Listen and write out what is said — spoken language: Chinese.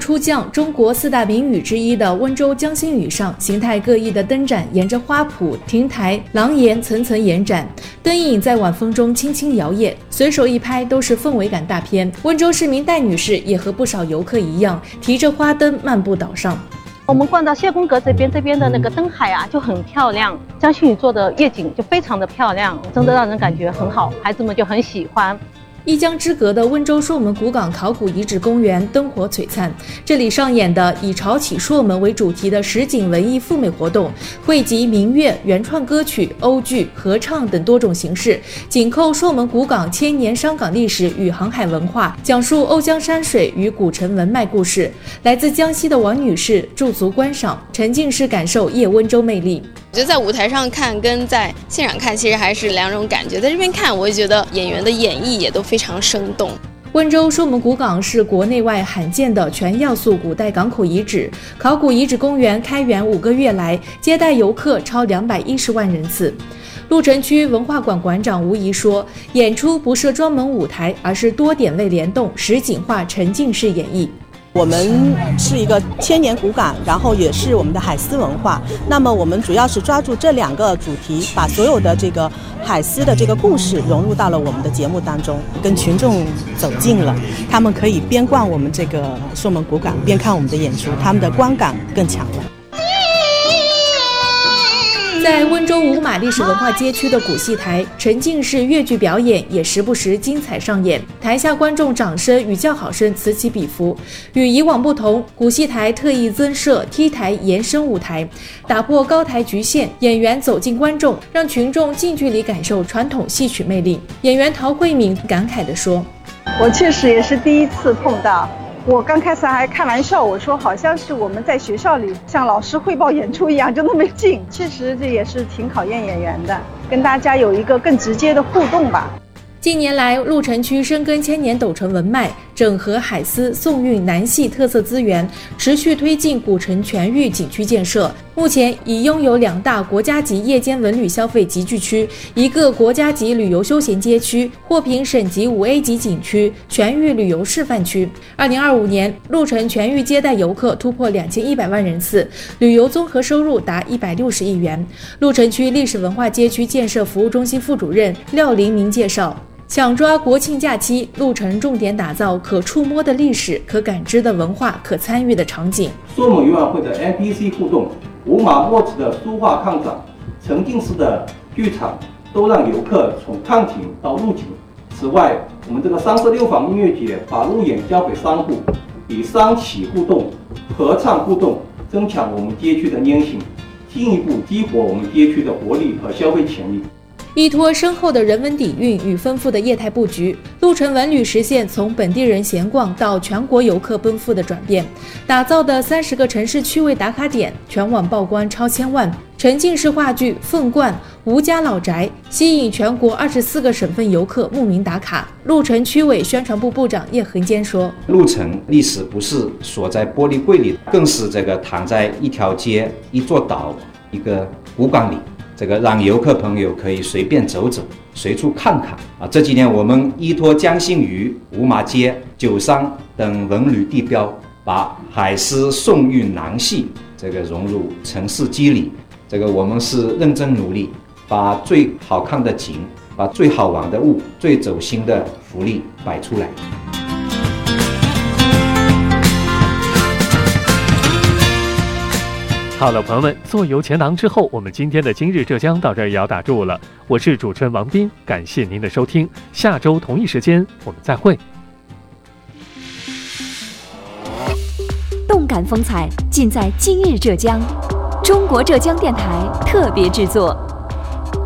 初降，中国4大名屿之一的温州江心屿上，形态各异的灯展沿着花圃、亭台、廊檐层层延展，灯影在晚风中轻轻摇曳，随手一拍都是氛围感大片。温州市民戴女士也和不少游客一样，提着花灯漫步岛上。 我们逛到谢公阁这边的那个灯海啊，就很漂亮。江心屿做的夜景就非常的漂亮，真的让人感觉很好，孩子们就很喜欢。 一江之隔的温州朔门古港考古遗址公园灯火璀璨，这里上演的以潮起朔门为主题的实景文艺赴美活动，汇集民乐、原创歌曲、欧剧、合唱等多种形式，紧扣朔门古港千年商港历史与航海文化，讲述瓯江山水与古城文脉故事。来自江西的王女士驻足观赏，沉浸式感受夜温州魅力。 我觉得在舞台上看跟在现场看其实还是两种感觉，在这边看我也觉得演员的演绎也都非常生动。 温州朔门古港是国内外罕见的全要素古代港口遗址，考古遗址公园开园5个月来，接待游客超210万人次。鹿城区文化馆馆长吴怡说，演出不设专门舞台，而是多点位联动，实景化沉浸式演绎。 我们是一个千年古港，然后也是我们的海丝文化。那么我们主要是抓住这2个主题，把所有的这个海丝的这个故事融入到了我们的节目当中，跟群众走近了。他们可以边逛我们这个朔门古港，边看我们的演出，他们的观感更强了。 在温州五马历史文化街区的古戏台，沉浸式粤剧表演也时不时精彩上演，台下观众掌声与叫好声此起彼伏。与以往不同，古戏台特意增设 T 台延伸舞台，打破高台局限，演员走进观众，让群众近距离感受传统戏曲魅力。演员陶慧敏感慨地说：“ 我确实也是第一次碰到。我刚开始还开玩笑，我说好像是我们在学校里向老师汇报演出一样，就那么近。确实这也是挺考验演员的，跟大家有一个更直接的互动吧。” 近年来，鹿城区深耕千年斗城文脉，整合海丝、宋韵、南戏特色资源，持续推进古城全域景区建设。目前已拥有2大国家级夜间文旅消费集聚区，1个国家级旅游休闲街区，获评省级5A 级景区、全域旅游示范区。2025年，鹿城全域接待游客突破2100万人次，旅游综合收入达160亿元。鹿城区历史文化街区建设服务中心副主任廖林明介绍，抢抓国庆假期，鹿城重点打造可触摸的历史、可感知的文化、可参与的场景。 朔门游览会的 NPC 互动、五马墨子的书画抗展、沉浸式的剧场，都让游客从看景到入景。此外，我们这个36坊音乐节把路演交给商户，以商企互动、合唱互动，增强我们街区的粘性，进一步激活我们街区的活力和消费潜力。 依托深厚的人文底蕴与丰富的业态布局，鹿城文旅实现从本地人闲逛到全国游客奔赴的转变。打造的30个城市趣味打卡点，全网曝光超1000万。沉浸式话剧《凤冠》吴家老宅吸引全国24个省份游客慕名打卡。鹿城区委宣传部部长叶恒坚说：“ 鹿城历史不是锁在玻璃柜里，更是这个躺在一条街、一座岛、一个古港里。”这个让游客朋友可以随便走走，随处看看啊！这几年我们依托江心屿、五马街、九商等文旅地标，把海丝、宋韵、南戏这个融入城市肌理。这个我们是认真努力，把最好看的景、把最好玩的物、最走心的福利摆出来。 好了，朋友们，做游钱囊之后，我们今天的今日浙江到这儿也要打住了。我是主持人王斌，感谢您的收听，下周同一时间我们再会。 动感风采尽在今日浙江，中国浙江电台特别制作。